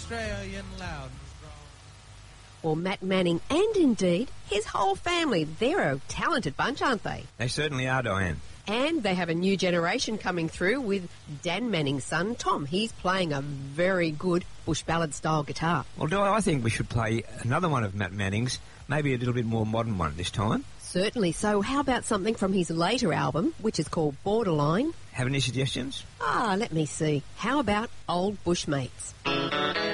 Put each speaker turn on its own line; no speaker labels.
Australian loud and strong.
Well, Matt Manning and indeed his whole family, they're a talented bunch, aren't they?
They certainly are, Diane.
And they have a new generation coming through with Dan Manning's son, Tom. He's playing a very good bush ballad-style guitar.
Well, Di, I think we should play another one of Matt Manning's, maybe a little bit more modern one this time.
Certainly. So how about something from his later album, which is called Borderline?
Have any suggestions?
Let me see. How about Old Bushmates?